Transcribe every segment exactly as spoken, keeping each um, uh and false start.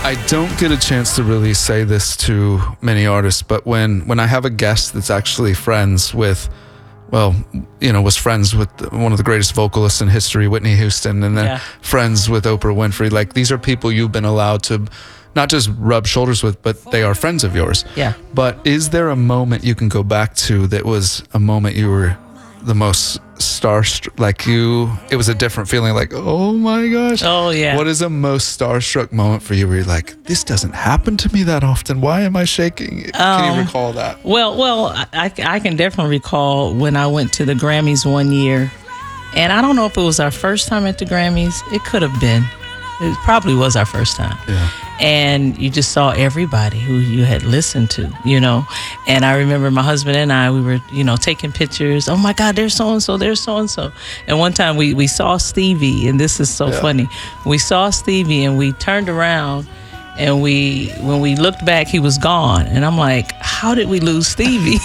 I don't get a chance to really say this to many artists, but when, when I have a guest that's actually friends with, well, you know, was friends with one of the greatest vocalists in history, Whitney Houston, and then Yeah. friends with Oprah Winfrey, like these are people you've been allowed to not just rub shoulders with, but they are friends of yours. Yeah. But is there a moment you can go back to that was a moment you were the most starstruck, like you, it was a different feeling, like, oh my gosh. Oh, yeah. What is a most starstruck moment for you where you're like, this doesn't happen to me that often? Why am I shaking? Can Um, you recall that? Well, well, I, I can definitely recall when I went to the Grammys one year, and I don't know if it was our first time at the Grammys. It could have been. It probably was our first time. Yeah. And you just saw everybody who you had listened to, you know. And I remember my husband and I, we were, you know, taking pictures. Oh my God, there's so-and-so, there's so-and-so. And one time we, we saw Stevie, and this is so Yeah. funny. We saw Stevie and we turned around, and we, when we looked back, he was gone. And I'm like, how did we lose Stevie?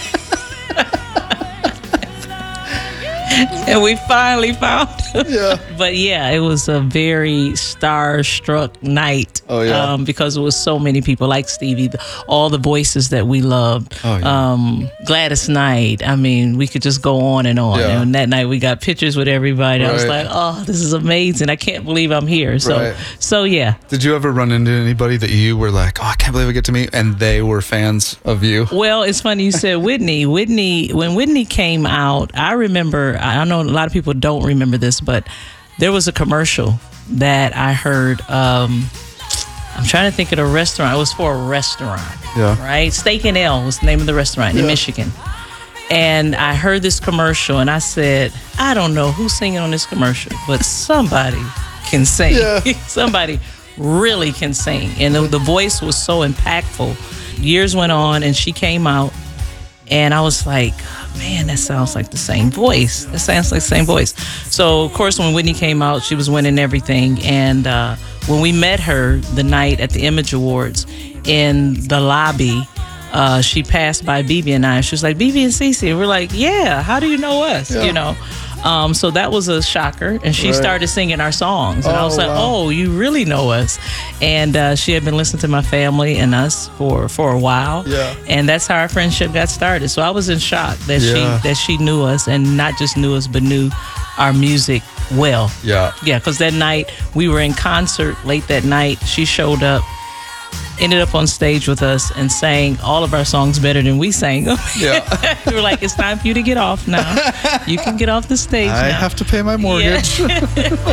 And we finally found him. Yeah. But yeah, it was a very star-struck night. Oh, yeah. Um, because it was so many people like Stevie, the, all the voices that we loved. Oh, yeah. Um, Gladys Knight. I mean, we could just go on and on. Yeah. And that night we got pictures with everybody. I was Right. like, oh, this is amazing. I can't believe I'm here. So, Right. so yeah. Did you ever run into anybody that you were like, oh, I can't believe I get to meet, and they were fans of you? Well, it's funny you said Whitney. Whitney, when Whitney came out, I remember, I know a lot of people don't remember this, but there was a commercial that I heard. Um, I'm trying to think of the restaurant. It was for a restaurant, Yeah. right? Steak and Ale was the name of the restaurant in Yeah. Michigan. And I heard this commercial, and I said, I don't know who's singing on this commercial, but somebody can sing. Yeah. Somebody really can sing. And the, the voice was so impactful. Years went on, and she came out, and I was like, man, that sounds like the same voice. That sounds like the same voice. So, of course, when Whitney came out, she was winning everything. And uh, when we met her the night at the Image Awards in the lobby, uh, she passed by BeBe and I. She was like, BeBe and Cece. And we're like, yeah, how do you know us? Yeah. You know? Um, so that was a shocker. And she Right. started singing our songs. And I Oh, was like, wow. oh, you really know us. And uh, she had been listening to my family and us for, for a while. Yeah. And that's how our friendship got started. So I was in shock that Yeah. she that she knew us, and not just knew us, but knew our music well. Yeah. Yeah, because that night we were in concert late that night. She showed up, ended up on stage with us, and sang all of our songs better than we sang them. Yeah. We were like, it's time for you to get off now. You can get off the stage I now. have to pay my mortgage. Yeah.